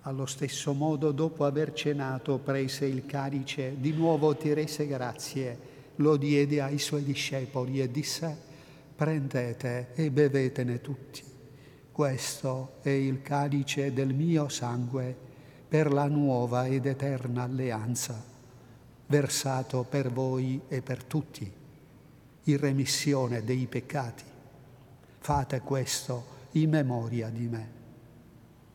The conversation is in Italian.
Allo stesso modo, dopo aver cenato, prese il calice, di nuovo ti rese grazie, lo diede ai suoi discepoli e disse: prendete e bevetene tutti. Questo è il calice del mio sangue per la nuova ed eterna alleanza, versato per voi e per tutti, in remissione dei peccati. Fate questo in memoria di me.